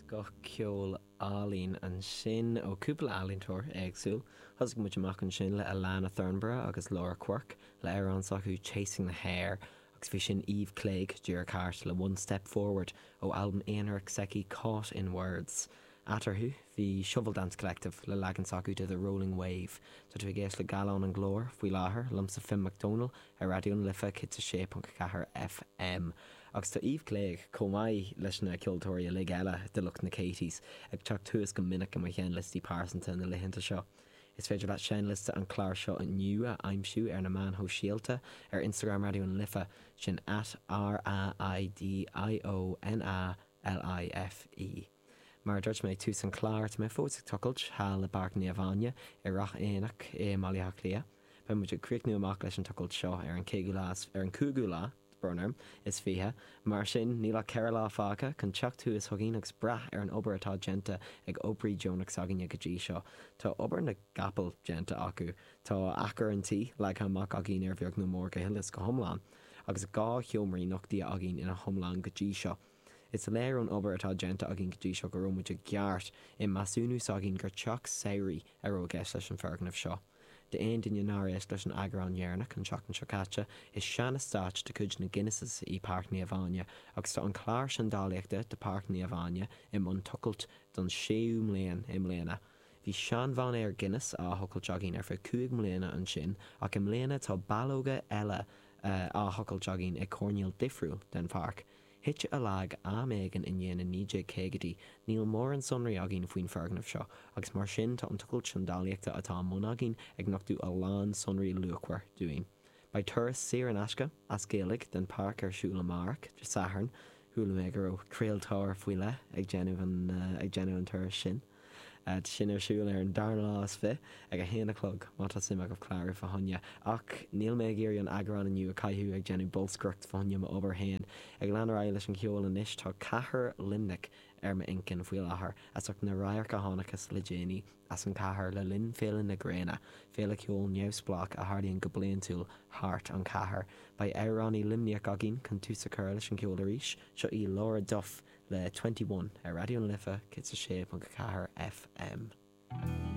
go ceol álín an sin ó cúpla álíntóir agsúil, thus go muid amach an sin le Alana Thornborough agus Laura Quirk le ar an sachu Chasing the Hare, agus bhí sin Eve Clegg dúr cáirt le One Step Forward ó album Éanarach Seki Caught in Words. Atarhu, hí Shovel Dance Collective le legan sacu to The Rolling Wave, tá tú géis le Galán an Glór, faoi láthair, lumsa Finn McDonald, a radio'n lifa kit a shape on cahar FM. Agus tá Eve Clegg, comai leis na ceoltóirí le geile de lucht na Katies, ag teach tuas go minic am a chéan listí Parsonta na lihinta seo. Is féidir leat sin lista an chláir seo an nua aimsú ar na man ho síalta ar Instagram radio'n lifa sin at RAIDIONALIFE. Mar dúirt mé tús an chláir me fótsa tucailt há le barc níomhhaine ar rach éanaach maileach lia. Ba muidir críicnú amach leis an tucailt seo ar an cúgulá Burnham is fihe, mar sin níla Kerala fáca can teach tú is thuginn agus brath ar an obair atá genta ag Opry Jonas sagine go dtí seo. Tá obair na gapal genta acu, tá achar an tí le amach agin ar bheag nó mór go hilas go thomláin, agus gá cheomraí nachtaí agin ina thomláin go dtí seo. It's a léir an obair atá genta agin go dtí seo go rómuid a geart I masúnú sagin gur teach saoirí ar ó gceis leis an ferganmh seo. De ein dinne náréis leis an agrán dhearnach an seach an seocáte is seanna stáit de cuid na Guinnesses I Parc Níomhhaine agus tá an chláir sin dálaíochta de Parc Níomhhaine I mun tucailt don 6 mbliain I mbliana. Bhí sean bhain ar Guinness á thucailt jogging ar feadh 2 mbliana an sin ach I mbliana tá bailóga eile á thucailt jogging ag Corneal Difriúil den parc. Hitche a lag a mégan in dhéana níide cégadí, níl mór an sonraí agin faoin ferganmh seo, agus mar sin tá an tucailt sin dálaíochta atá mún agin ag nachtú a lán sonraí luachhar dúin. Ba turas sir an asca as Gaelic den parc ar siúla marc de Saharn, thula mé gur ó creaaltóir faoi le ag déanamh an turas sin. Sin ar siúil ar an darna as fi ag a héanachlog mátá sim agah chláir fahanne ach níl mé géirí an agrán aniu a caiithú ag déanú bolscrucht fahanne ma obair héin ag leanar leis an ceol inis tá cathair limnic ar ma incin faoi láthair as ach na rair go hánachas le déanaí as an cathair le linn félan na gréine féla ceol neamhsplach a hardaíonn go blion túil thart an cathair ba éireánnaí limniaach agin chun tús a chur leis an ceol arís seo I Laura Duff le 21 ar radio'n lifa kit a shape on cahar FM.